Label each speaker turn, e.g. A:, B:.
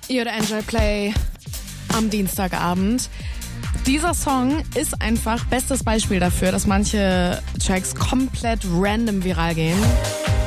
A: Ihr hört Enjoy Play am Dienstagabend. Dieser Song ist einfach bestes Beispiel dafür, dass manche Tracks komplett random viral gehen.